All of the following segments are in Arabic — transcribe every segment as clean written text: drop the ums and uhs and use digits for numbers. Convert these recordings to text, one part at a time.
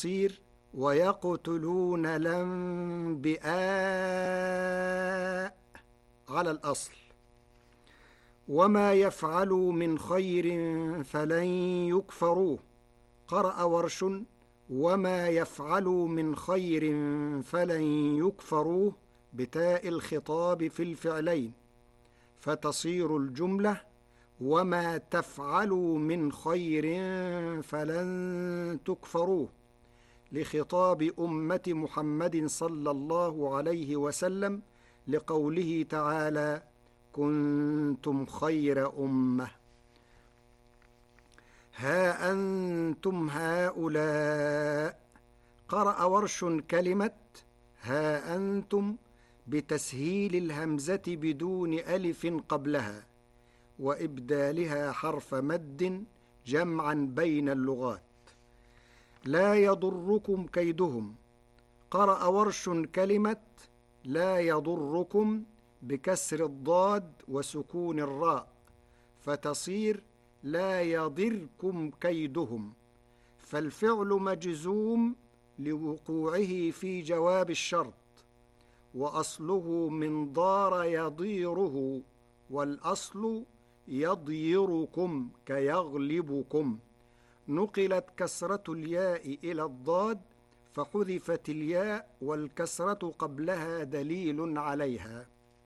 ويقتلون الأنبياء على الأصل. وما يفعلوا من خير فلن يكفروه. قرأ ورش وما يفعلوا من خير فلن يكفروه بتاء الخطاب في الفعلين، فتصير الجملة وما تفعلوا من خير فلن تكفروه، لخطاب أمة محمد صلى الله عليه وسلم، لقوله تعالى: كنتم خير أمة. ها أنتم هؤلاء. قرأ ورش كلمة ها أنتم بتسهيل الهمزة بدون ألف قبلها، وإبدالها حرف مد جمعا بين اللغات. لا يضركم كيدهم. قرأ ورش كلمة لا يضركم بكسر الضاد وسكون الراء، فتصير لا يضركم كيدهم، فالفعل مجزوم لوقوعه في جواب الشرط، وأصله من ضار يضيره، والأصل يضيركم كيغلبكم. نقلت كسرة الياء إلى الضاد فحذفت الياء والكسرة قبلها دليل عليها.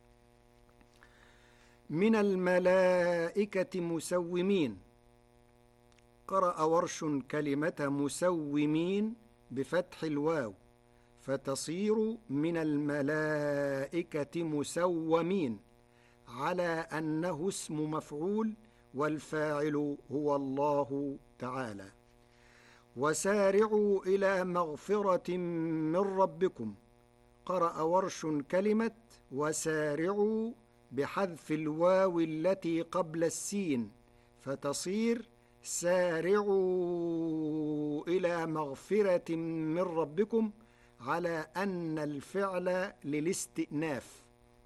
من الملائكة مسومين. قرأ ورش كلمة مسومين بفتح الواو، فتصير من الملائكة مسومين، على أنه اسم مفعول والفاعل هو الله تعالى. وسارعوا إلى مغفرة من ربكم. قرأ ورش كلمة وسارعوا بحذف الواو التي قبل السين، فتصير سارعوا إلى مغفرة من ربكم، على أن الفعل للاستئناف.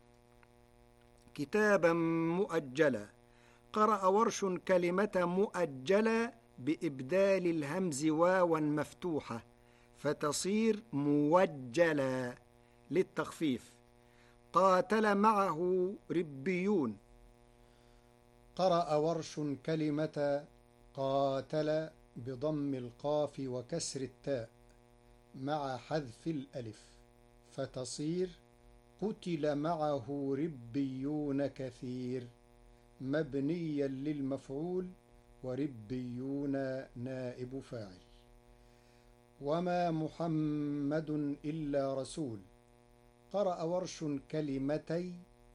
كتابا مؤجلا. قرأ ورش كلمة مؤجلا بإبدال الهمز واوا مفتوحة، فتصير موجلا للتخفيف. قاتل معه ربيون. قرأ ورش كلمة قاتل بضم القاف وكسر التاء مع حذف الألف، فتصير قتل معه ربيون كثير، مبنيا للمفعول، وربيون نائب فاعل. وما محمد إلا رسول. قرأ ورش كلمتي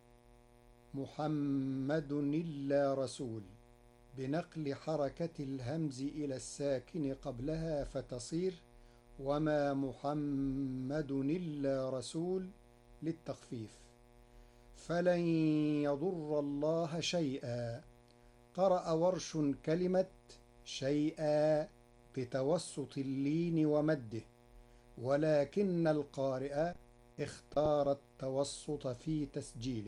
محمد إلا رسول بنقل حركة الهمز إلى الساكن قبلها، فتصير وما محمد إلا رسول للتخفيف. فلن يضر الله شيئا. قرأ ورش كلمة شيئا بتوسط اللين ومده، ولكن القارئ اختار التوسط في تسجيله.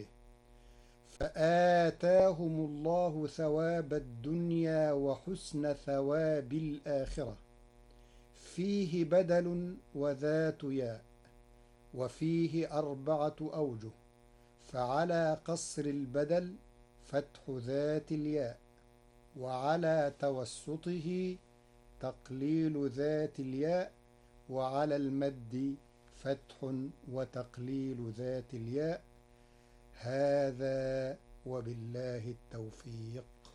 فآتاهم الله ثواب الدنيا وحسن ثواب الآخرة. فيه بدل وذات ياء، وفيه 4 أوجه، فعلى قصر البدل فتح ذات الياء، وعلى توسطه تقليل ذات الياء، وعلى المد فتح وتقليل ذات الياء. هذا وبالله التوفيق.